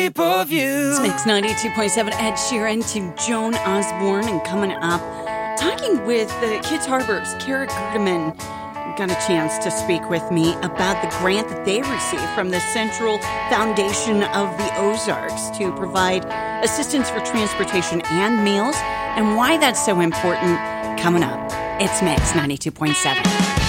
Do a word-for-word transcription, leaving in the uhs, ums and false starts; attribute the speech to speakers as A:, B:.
A: It's Mix ninety-two point seven, Ed Sheeran to Joan Osborne. And coming up, talking with the Kids Harbor's Kara Gerdeman. Got a chance to speak with me about the grant that they received from the Central Foundation of the Ozarks to provide assistance for transportation and meals, and why that's so important. Coming up, it's Mix ninety-two point seven.